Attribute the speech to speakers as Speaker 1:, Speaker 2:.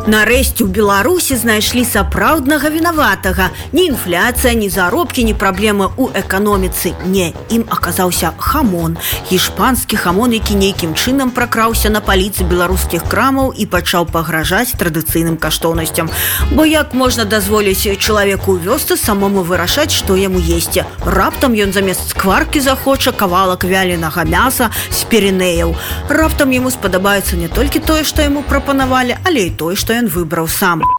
Speaker 1: Нарэшце ў Беларусі знайшлі сапраўднага вінаватага. Ні інфляцыя, ні заробкі, ні праблемы ў эканоміцы. Не, ім аказаўся хамон. Іспанскі хамон, які нейкім чынам пракраўся на паліцы беларускіх крамаў і пачаў пагражаць традыцыйным каштоўнасцям. Бо як можна дазволіць чалавеку ў вёсцы самому вырашаць, што яму есці? Раптам ён замест скваркі захоча кавалак вяленага мяса з Піренеяў. Раптам яму спадабаецца не толькі тое, што яму прапанавалі, але і тое, што ён выбраў сам.